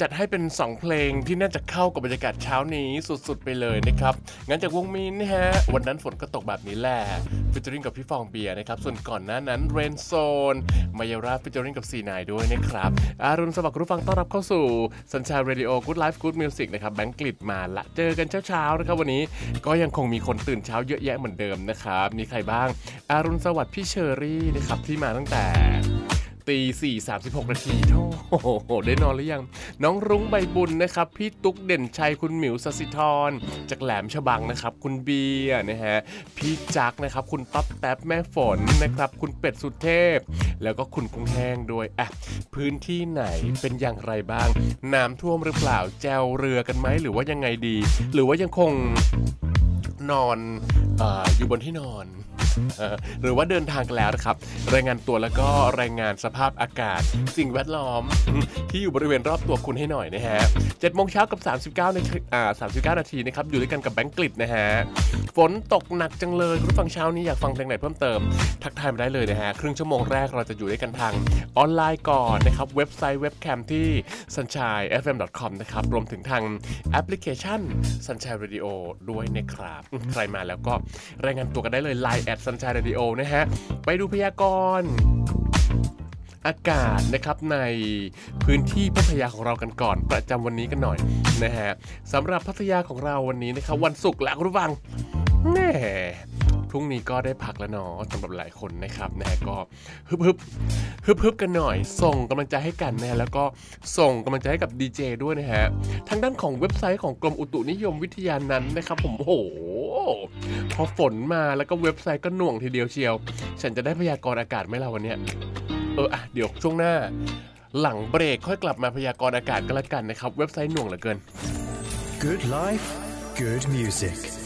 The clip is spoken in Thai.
จัดให้เป็น2เพลงที่น่าจะเข้ากับบรรยากาศเช้านี้สุดๆไปเลยนะครับงั้นจากวงมีนนะฮะวันนั้นฝนก็ตกแบบนี้แหละฟีเจอริ่งกับพี่ฟองเบียร์นะครับส่วนก่อนหน้านั้นเรนโซนมายาราฟีเจอริ่งกับ4นายด้วยนะครับอรุณสวัสดิ์คุณผู้ฟังต้อนรับเข้าสู่สัญชาเรดิโอกู๊ดไลฟ์กู๊ดมิวสิกนะครับแบงค์กฤษมาละเจอกันเช้าๆนะครับวันนี้ก็ยังคงมีคนตื่นเช้าเยอะแยะเหมือนเดิมนะครับมีใครบ้างอรุณสวัสดิ์พี่เชอรี่นะครับที่มาตั้งแต่ตี 4:36 นาทีโอ้โหได้นอนหรือยังน้องรุ้งใบบุญนะครับพี่ตุ๊กเด่นชัยคุณหมิวสศิธรจากแหลมฉบังนะครับคุณเบียร์นะฮะพี่จักนะครับคุณต๊อบแต๊บแม่ฝนนะครับคุณเป็ดสุเทพแล้วก็คุณกุ้งแห้งด้วยอ่ะพื้นที่ไหนเป็นอย่างไรบ้างน้ำท่วมหรือเปล่าแจวเรือกันไหมหรือว่ายังไงดีหรือว่ายังคงนอนอยู่บนที่นอนหรือว่าเดินทางกันแล้วนะครับรายงานตัวแล้วก็รายงานสภาพอากาศสิ่งแวดล้อมที่อยู่บริเวณรอบตัวคุณให้หน่อยนะฮะ 7 โมงเช้ากับ39 นาทีนะครับอยู่ด้วยกันกับแบงค์กฤษนะฮะฝนตกหนักจังเลยคุณผู้ฟังเช้านี้อยากฟังเพลงไหนเพิ่มเติมทักทายมาได้เลยนะฮะครึ่งชั่วโมงแรกเราจะอยู่ด้วยกันทางออนไลน์ก่อนนะครับเว็บไซต์เว็บแคมที่ sunshine.fm.com นะครับรวมถึงทางแอปพลิเคชัน Sunshine Radio ด้วยนะครับใครมาแล้วก็รายงานตัวกันได้เลย Line @Sunshine Radio นะฮะไปดูพยากรณ์อากาศนะครับในพื้นที่พัทยาของเรากันก่อนประจำวันนี้กันหน่อยนะฮะสำหรับพัทยาของเราวันนี้นะครับวันศุกร์แล้วคุณผู้ฟังแน่พรุ่งนี้ก็ได้พักแล้วเนาะสำหรับหลายคนนะครับนะฮะก็ฮึบกันหน่อยส่งกำลังใจให้กันนะฮะแล้วก็ส่งกำลังใจให้กับดีเจด้วยนะฮะทางด้านของเว็บไซต์ของกรมอุตุนิยมวิทยานั้นนะครับผมโอ้โหพอฝนมาแล้วก็เว็บไซต์ก็หน่วงทีเดียวเชียวฉันจะได้พยากรณ์อากาศไหมล่ะวันเนี้ยเดี๋ยวช่วงหน้าหลังเบรกค่อยกลับมาพยากรณ์อากาศกันละกันนะครับเว็บไซต์หน่วงเหลือเกิน Good life, good music